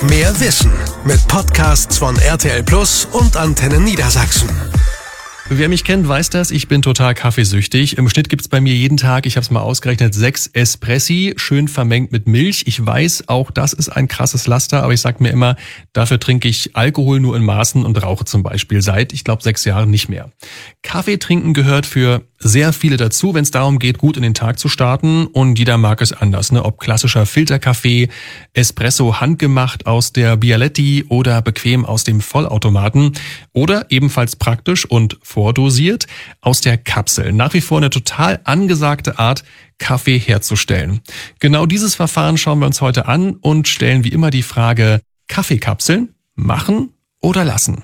Mehr Wissen mit Podcasts von RTL Plus und Antenne Niedersachsen. Wer mich kennt, weiß das, ich bin total kaffeesüchtig. Im Schnitt gibt's bei mir jeden Tag, ich habe es mal ausgerechnet, 6 Espressi, schön vermengt mit Milch. Ich weiß, auch das ist ein krasses Laster, aber ich sag mir immer, dafür trinke ich Alkohol nur in Maßen und rauche zum Beispiel seit, 6 Jahren nicht mehr. Kaffee trinken gehört für sehr viele dazu, wenn es darum geht, gut in den Tag zu starten, und jeder mag es anders, ne? Ob klassischer Filterkaffee, Espresso handgemacht aus der Bialetti oder bequem aus dem Vollautomaten oder ebenfalls praktisch und vordosiert aus der Kapsel. Nach wie vor eine total angesagte Art, Kaffee herzustellen. Genau dieses Verfahren schauen wir uns heute an und stellen wie immer die Frage: Kaffeekapseln machen oder lassen?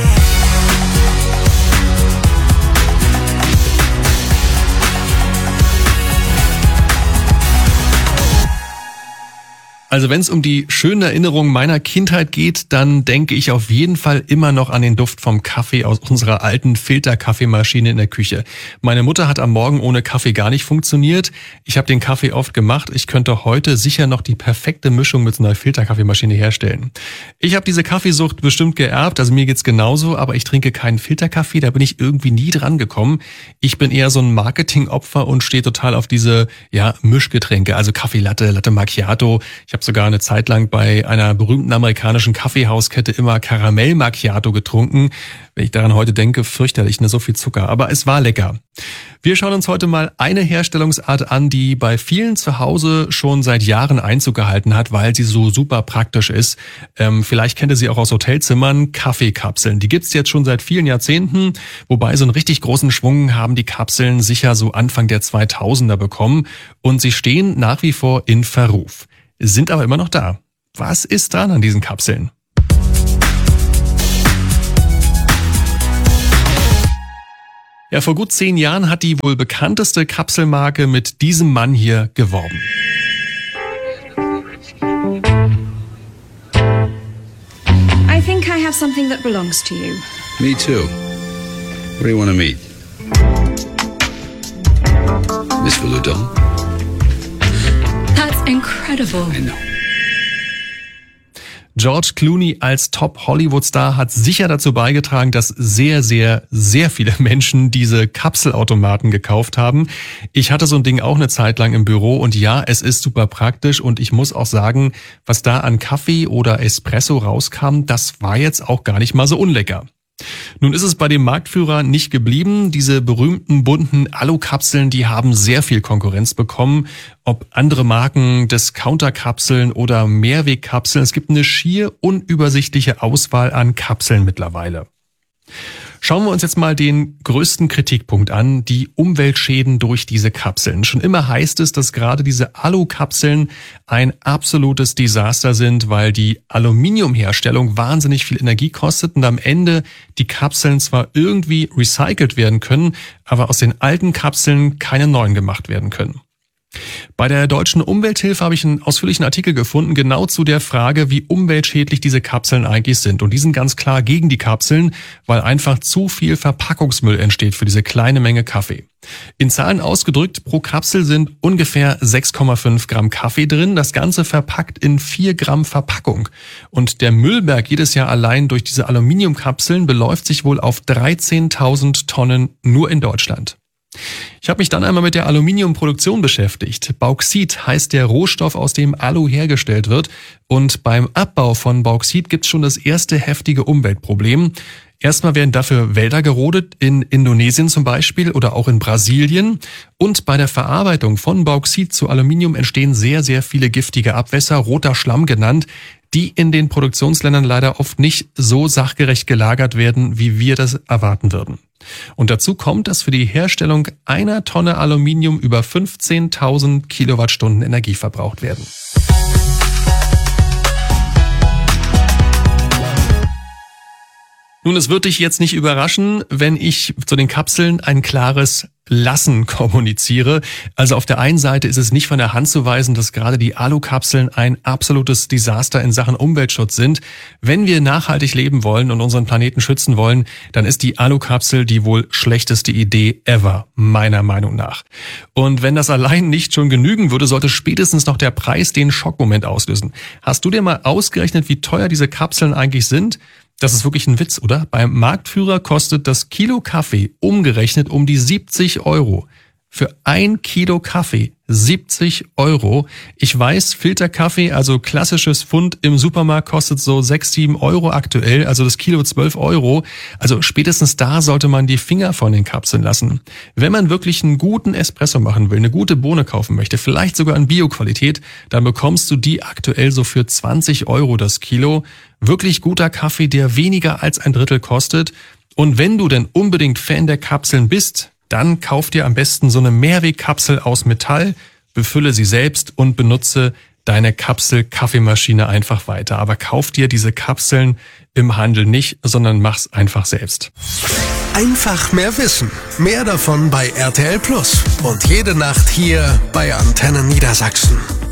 Also wenn es um die schönen Erinnerungen meiner Kindheit geht, dann denke ich auf jeden Fall immer noch an den Duft vom Kaffee aus unserer alten Filterkaffeemaschine in der Küche. Meine Mutter hat am Morgen ohne Kaffee gar nicht funktioniert. Ich habe den Kaffee oft gemacht. Ich könnte heute sicher noch die perfekte Mischung mit so einer Filterkaffeemaschine herstellen. Ich habe diese Kaffeesucht bestimmt geerbt, also mir geht's genauso, aber ich trinke keinen Filterkaffee, da bin ich irgendwie nie dran gekommen. Ich bin eher so ein Marketingopfer und stehe total auf diese Mischgetränke, also Kaffeelatte, Latte Macchiato. Ich habe sogar eine Zeit lang bei einer berühmten amerikanischen Kaffeehauskette immer Karamell Macchiato getrunken. Wenn ich daran heute denke, fürchterlich, so viel Zucker. Aber es war lecker. Wir schauen uns heute mal eine Herstellungsart an, die bei vielen zu Hause schon seit Jahren Einzug gehalten hat, weil sie so super praktisch ist. Vielleicht kennt ihr sie auch aus Hotelzimmern, Kaffeekapseln. Die gibt's jetzt schon seit vielen Jahrzehnten, wobei so einen richtig großen Schwung haben die Kapseln sicher so Anfang der 2000er bekommen. Und sie stehen nach wie vor in Verruf, sind aber immer noch da. Was ist dran an diesen Kapseln? Ja, vor gut 10 Jahren hat die wohl bekannteste Kapselmarke mit diesem Mann hier geworben. I think I have something that belongs to you. Me too. What do you want to meet? Miss Valuton? That's incredible. I know. George Clooney als Top-Hollywood-Star hat sicher dazu beigetragen, dass sehr, sehr, sehr viele Menschen diese Kapselautomaten gekauft haben. Ich hatte so ein Ding auch eine Zeit lang im Büro und ja, es ist super praktisch und ich muss auch sagen, was da an Kaffee oder Espresso rauskam, das war jetzt auch gar nicht mal so unlecker. Nun ist es bei dem Marktführer nicht geblieben. Diese berühmten bunten Alukapseln, die haben sehr viel Konkurrenz bekommen. Ob andere Marken, Discounter-Kapseln oder Mehrwegkapseln. Es gibt eine schier unübersichtliche Auswahl an Kapseln mittlerweile. Schauen wir uns jetzt mal den größten Kritikpunkt an, die Umweltschäden durch diese Kapseln. Schon immer heißt es, dass gerade diese Alukapseln ein absolutes Desaster sind, weil die Aluminiumherstellung wahnsinnig viel Energie kostet und am Ende die Kapseln zwar irgendwie recycelt werden können, aber aus den alten Kapseln keine neuen gemacht werden können. Bei der Deutschen Umwelthilfe habe ich einen ausführlichen Artikel gefunden, genau zu der Frage, wie umweltschädlich diese Kapseln eigentlich sind. Und die sind ganz klar gegen die Kapseln, weil einfach zu viel Verpackungsmüll entsteht für diese kleine Menge Kaffee. In Zahlen ausgedrückt, pro Kapsel sind ungefähr 6,5 Gramm Kaffee drin, das Ganze verpackt in 4 Gramm Verpackung. Und der Müllberg jedes Jahr allein durch diese Aluminiumkapseln beläuft sich wohl auf 13.000 Tonnen nur in Deutschland. Ich habe mich dann einmal mit der Aluminiumproduktion beschäftigt. Bauxit heißt der Rohstoff, aus dem Alu hergestellt wird. Und beim Abbau von Bauxit gibt's schon das erste heftige Umweltproblem. Erstmal werden dafür Wälder gerodet, in Indonesien zum Beispiel oder auch in Brasilien. Und bei der Verarbeitung von Bauxit zu Aluminium entstehen sehr, sehr viele giftige Abwässer, roter Schlamm genannt, die in den Produktionsländern leider oft nicht so sachgerecht gelagert werden, wie wir das erwarten würden. Und dazu kommt, dass für die Herstellung einer Tonne Aluminium über 15.000 Kilowattstunden Energie verbraucht werden. Nun, es wird dich jetzt nicht überraschen, wenn ich zu den Kapseln ein klares Lassen kommuniziere. Also auf der einen Seite ist es nicht von der Hand zu weisen, dass gerade die Alukapseln ein absolutes Desaster in Sachen Umweltschutz sind. Wenn wir nachhaltig leben wollen und unseren Planeten schützen wollen, dann ist die Alukapsel die wohl schlechteste Idee ever, meiner Meinung nach. Und wenn das allein nicht schon genügen würde, sollte spätestens noch der Preis den Schockmoment auslösen. Hast du dir mal ausgerechnet, wie teuer diese Kapseln eigentlich sind? Das ist wirklich ein Witz, oder? Beim Marktführer kostet das Kilo Kaffee umgerechnet um die 70 €. Für 1 Kilo Kaffee 70 €. Ich weiß, Filterkaffee, also klassisches Pfund im Supermarkt, kostet so 6, 7 € aktuell, also das Kilo 12 €. Also spätestens da sollte man die Finger von den Kapseln lassen. Wenn man wirklich einen guten Espresso machen will, eine gute Bohne kaufen möchte, vielleicht sogar in Bio-Qualität, dann bekommst du die aktuell so für 20 € das Kilo. Wirklich guter Kaffee, der weniger als ein Drittel kostet. Und wenn du denn unbedingt Fan der Kapseln bist, dann kauf dir am besten so eine Mehrwegkapsel aus Metall, befülle sie selbst und benutze deine Kapsel-Kaffeemaschine einfach weiter. Aber kauf dir diese Kapseln im Handel nicht, sondern mach's einfach selbst. Einfach mehr Wissen. Mehr davon bei RTL Plus. Und jede Nacht hier bei Antenne Niedersachsen.